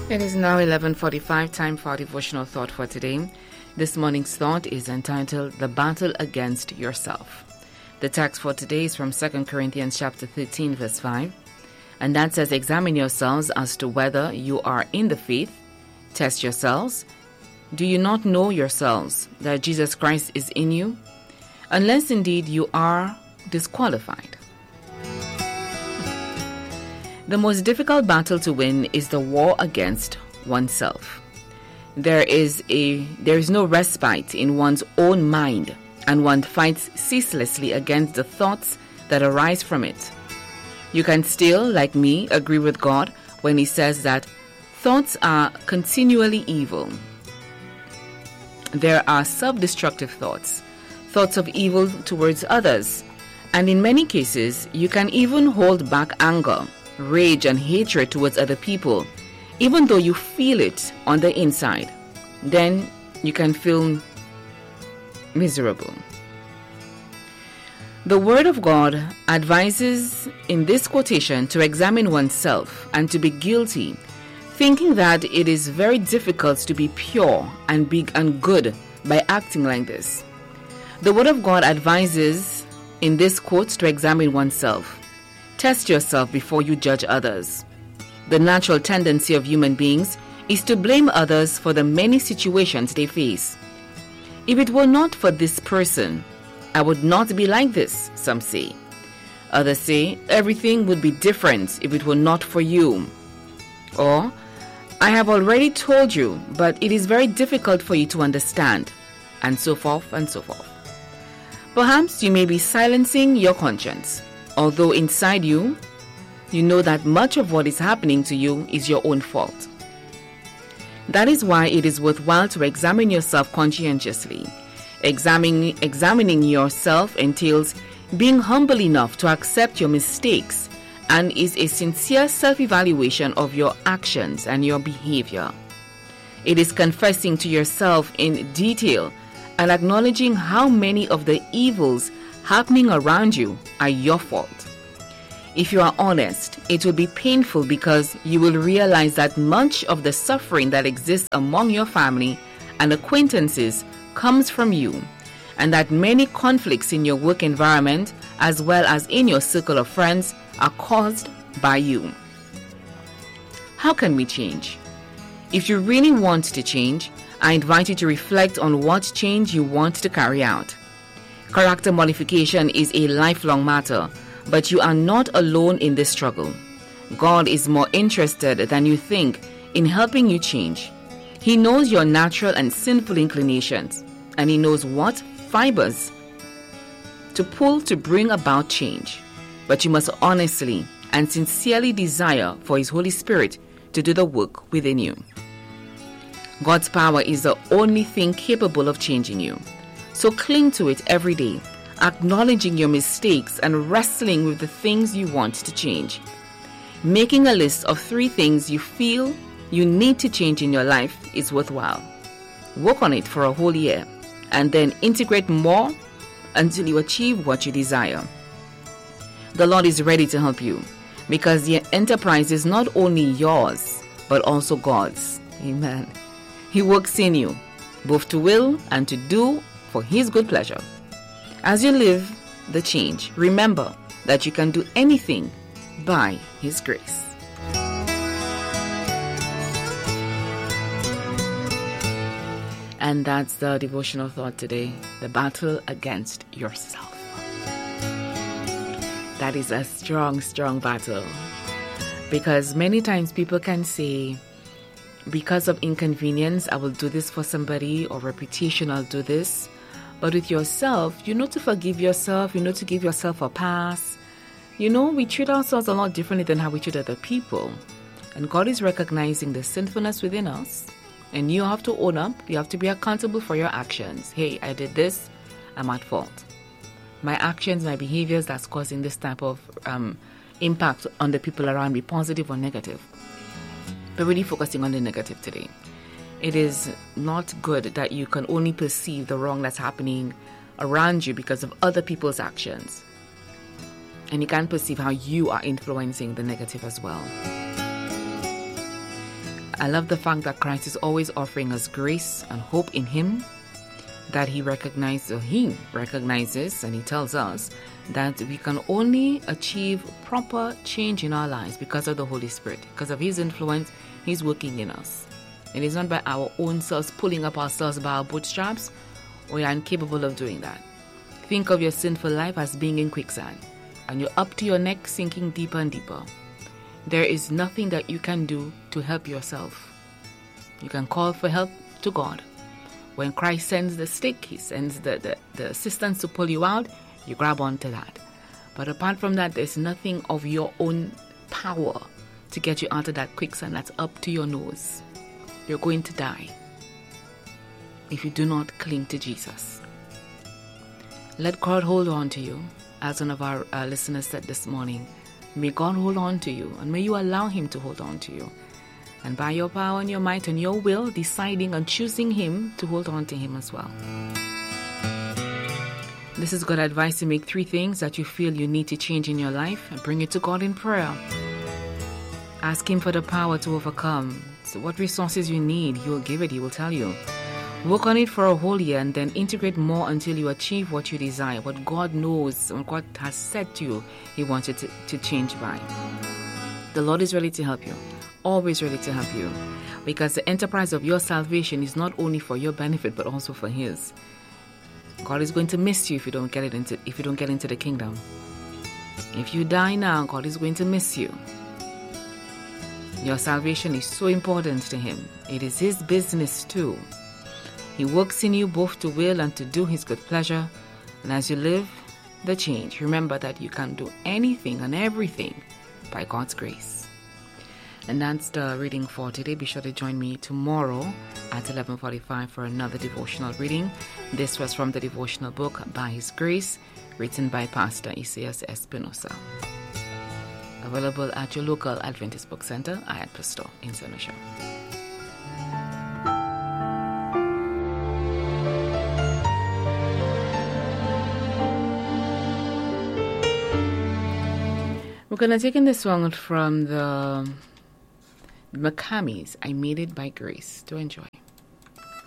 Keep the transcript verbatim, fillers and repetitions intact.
It is now eleven forty-five, time for our devotional thought for today. This morning's thought is entitled, The Battle Against Yourself. The text for today is from Second Corinthians chapter thirteen, verse five. And that says, Examine yourselves as to whether you are in the faith. Test yourselves. Do you not know yourselves that Jesus Christ is in you? Unless indeed you are disqualified. The most difficult battle to win is the war against oneself. There is a there is no respite in one's own mind, and one fights ceaselessly against the thoughts that arise from it. You can still, like me, agree with God when He says that thoughts are continually evil. There are self-destructive thoughts, thoughts of evil towards others, and in many cases, you can even hold back anger, rage and hatred towards other people, even though you feel it on the inside. Then you can feel miserable. The Word of God advises in this quotation to examine oneself and to be guilty, thinking that it is very difficult to be pure and big and good by acting like this. The Word of God advises in this quote to examine oneself. Test yourself before you judge others. The natural tendency of human beings is to blame others for the many situations they face. If it were not for this person, I would not be like this, some say. Others say, everything would be different if it were not for you. Or, I have already told you, but it is very difficult for you to understand, and so forth and so forth. Perhaps you may be silencing your conscience, although inside you, you know that much of what is happening to you is your own fault. That is why it is worthwhile to examine yourself conscientiously. Examining, examining yourself entails being humble enough to accept your mistakes and is a sincere self-evaluation of your actions and your behavior. It is confessing to yourself in detail and acknowledging how many of the evils happening around you are your fault. If you are honest, it will be painful because you will realize that much of the suffering that exists among your family and acquaintances comes from you, and that many conflicts in your work environment as well as in your circle of friends are caused by you. How can we change? If you really want to change, I invite you to reflect on what change you want to carry out. Character modification is a lifelong matter, but you are not alone in this struggle. God is more interested than you think in helping you change. He knows your natural and sinful inclinations, and He knows what fibers to pull to bring about change. But you must honestly and sincerely desire for His Holy Spirit to do the work within you. God's power is the only thing capable of changing you. So cling to it every day, acknowledging your mistakes and wrestling with the things you want to change. Making a list of three things you feel you need to change in your life is worthwhile. Work on it for a whole year and then integrate more until you achieve what you desire. The Lord is ready to help you because the enterprise is not only yours but also God's. Amen. He works in you both to will and to do for His good pleasure. As you live the change, remember that you can do anything by His grace. And that's the devotional thought today, the battle against yourself. That is a strong, strong battle. Because many times people can say, because of inconvenience, I will do this for somebody, or reputation, I'll do this. But with yourself, you know to forgive yourself, you know to give yourself a pass. You know, we treat ourselves a lot differently than how we treat other people. And God is recognizing the sinfulness within us. And you have to own up, you have to be accountable for your actions. Hey, I did this, I'm at fault. My actions, my behaviors, that's causing this type of um, impact on the people around me, positive or negative. But really focusing on the negative today. It is not good that you can only perceive the wrong that's happening around you because of other people's actions. And you can't perceive how you are influencing the negative as well. I love the fact that Christ is always offering us grace and hope in Him, that He recognizes, or He recognizes, and He tells us that we can only achieve proper change in our lives because of the Holy Spirit, because of His influence. He's working in us. It is not by our own selves pulling up ourselves by our bootstraps. We are incapable of doing that. Think of your sinful life as being in quicksand, and you're up to your neck sinking deeper and deeper. There is nothing that you can do to help yourself. You can call for help to God. When Christ sends the stick, He sends the, the, the assistance to pull you out, you grab onto that. But apart from that, there's nothing of your own power to get you out of that quicksand that's up to your nose. You're going to die if you do not cling to Jesus. Let God hold on to you, as one of our uh, listeners said this morning. May God hold on to you, and may you allow Him to hold on to you. And by your power and your might and your will, deciding and choosing Him to hold on to Him as well. This is good advice to make three things that you feel you need to change in your life and bring it to God in prayer. Ask Him for the power to overcome. So what resources you need, He will give it, He will tell you. Work on it for a whole year and then integrate more until you achieve what you desire, what God knows and what has said to you He wants you to, to change by. The Lord is ready to help you, always ready to help you, because the enterprise of your salvation is not only for your benefit but also for His. God is going to miss you if you don't get it into if you don't get into the kingdom. If you die now, God is going to miss you. Your salvation is so important to Him. It is His business too. He works in you both to will and to do His good pleasure. And as you live the change, remember that you can do anything and everything by God's grace. And that's the reading for today. Be sure to join me tomorrow at eleven forty-five for another devotional reading. This was from the devotional book, By His Grace, written by Pastor Isaias Espinosa. Available at your local Adventist Book Center, Ayat Pastor in Seneca. We're going to take in this song from the Maccabees, I Made It by Grace. Do enjoy.